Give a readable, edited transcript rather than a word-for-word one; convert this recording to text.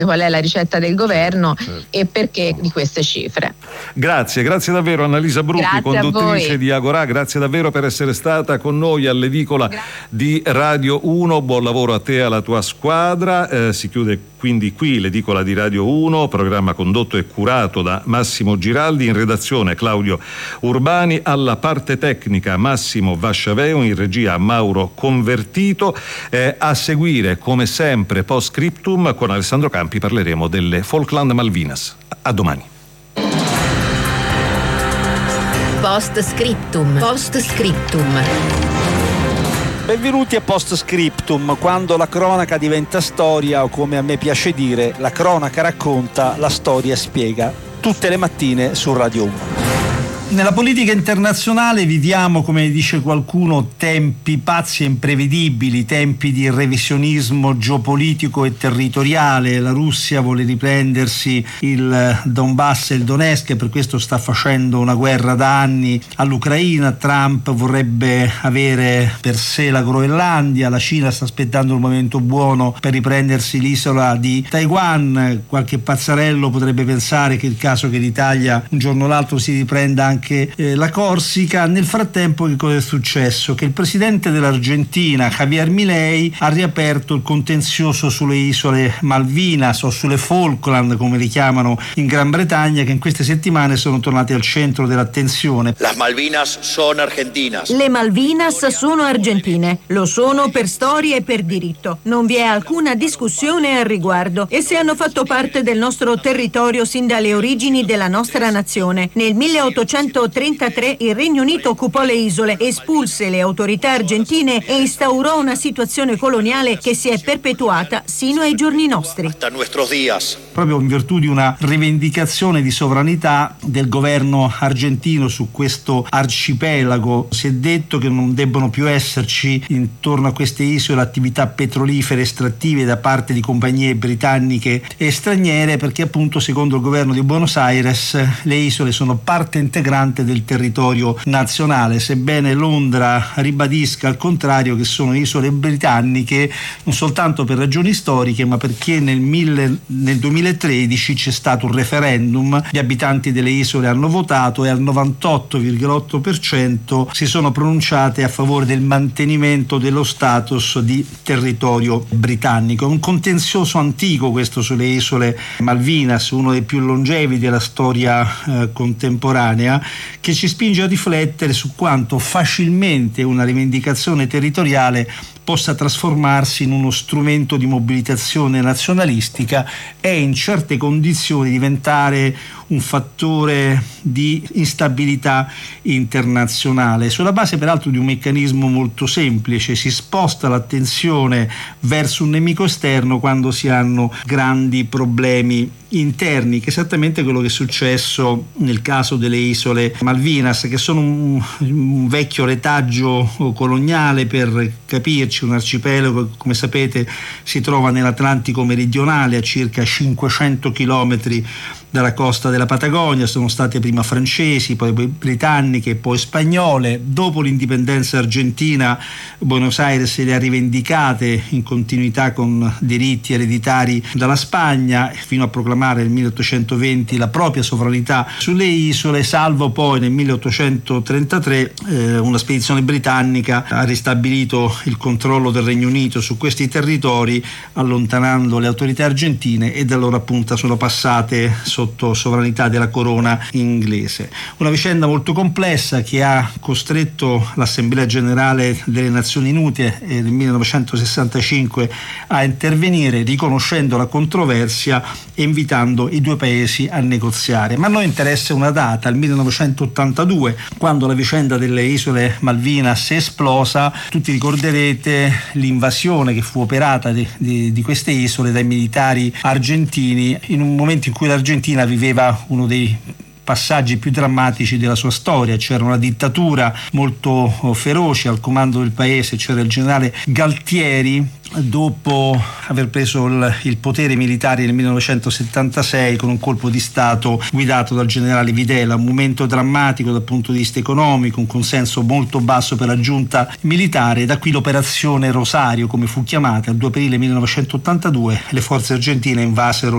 qual è la ricetta del governo e perché di queste cifre. Grazie davvero Annalisa Brutti, grazie conduttrice di Agorà, grazie davvero per essere stata con noi all'edicola di Radio 1, buon lavoro a te e alla tua squadra. Si chiude quindi qui l'edicola di Radio 1, programma condotto e curato da Massimo Giraldi, in redazione Claudio Urbani, alla parte tecnica Massimo Vasciaveo, in regia Mauro Convertito. A seguire come sempre Post Scriptum con Alessandro Campi, parleremo delle Falkland Malvinas. A domani. Post Scriptum. Post Scriptum. Benvenuti a Post Scriptum, quando la cronaca diventa storia, o come a me piace dire, la cronaca racconta, la storia spiega. Tutte le mattine su Radio 1. Nella politica internazionale viviamo, come dice qualcuno, tempi pazzi e imprevedibili, tempi di revisionismo geopolitico e territoriale. La Russia vuole riprendersi il Donbass e il Donetsk e per questo sta facendo una guerra da anni all'Ucraina. Trump vorrebbe avere per sé la Groenlandia, la Cina sta aspettando il momento buono per riprendersi l'isola di Taiwan. Qualche pazzarello potrebbe pensare che è il caso che l'Italia un giorno o l'altro si riprenda anche la Corsica. Nel frattempo che cosa è successo? Che il presidente dell'Argentina, Javier Milei, ha riaperto il contenzioso sulle isole Malvinas o sulle Falkland, come li chiamano in Gran Bretagna, che in queste settimane sono tornate al centro dell'attenzione. Las Malvinas son argentinas. Le Malvinas sono argentine, lo sono per storia e per diritto. Non vi è alcuna discussione al riguardo. Esse hanno fatto parte del nostro territorio sin dalle origini della nostra nazione. Nel 1833 il Regno Unito occupò le isole, espulse le autorità argentine e instaurò una situazione coloniale che si è perpetuata sino ai giorni nostri. Hasta nuestros días. Proprio in virtù di una rivendicazione di sovranità del governo argentino su questo arcipelago, si è detto che non debbono più esserci intorno a queste isole attività petrolifere estrattive da parte di compagnie britanniche e straniere, perché appunto secondo il governo di Buenos Aires le isole sono parte integrante del territorio nazionale, sebbene Londra ribadisca al contrario che sono isole britanniche, non soltanto per ragioni storiche ma perché nel 2013 c'è stato un referendum, gli abitanti delle isole hanno votato e al 98,8% si sono pronunciate a favore del mantenimento dello status di territorio britannico. È un contenzioso antico questo sulle isole Malvinas, uno dei più longevi della storia contemporanea, che ci spinge a riflettere su quanto facilmente una rivendicazione territoriale possa trasformarsi in uno strumento di mobilitazione nazionalistica e in certe condizioni diventare un fattore di instabilità internazionale, sulla base peraltro di un meccanismo molto semplice: si sposta l'attenzione verso un nemico esterno quando si hanno grandi problemi interni, che è esattamente quello che è successo nel caso delle isole Malvinas, che sono un vecchio retaggio coloniale, per capirci, un arcipelago che, come sapete, si trova nell'Atlantico meridionale a circa 500 chilometri dalla costa della Patagonia. Sono state prima francesi, poi britanniche, poi spagnole. Dopo l'indipendenza argentina, Buenos Aires le ha rivendicate in continuità con diritti ereditari dalla Spagna, fino a proclamare nel 1820 la propria sovranità sulle isole, salvo poi nel 1833 una spedizione britannica ha ristabilito il controllo del Regno Unito su questi territori, allontanando le autorità argentine, e da allora appunto sono passate sotto sovranità della corona inglese. Una vicenda molto complessa che ha costretto l'Assemblea Generale delle Nazioni Unite nel 1965 a intervenire, riconoscendo la controversia e invitando i due paesi a negoziare. Ma a noi interessa una data, il 1982, quando la vicenda delle isole Malvinas è esplosa. Tutti ricorderete l'invasione che fu operata di queste isole dai militari argentini in un momento in cui l'Argentina viveva uno dei passaggi più drammatici della sua storia. C'era una dittatura molto feroce al comando del paese, c'era il generale Galtieri. Dopo aver preso il potere militare nel 1976 con un colpo di Stato guidato dal generale Videla, un momento drammatico dal punto di vista economico, un consenso molto basso per la giunta militare. Da qui l'operazione Rosario, come fu chiamata. Il 2 aprile 1982 le forze argentine invasero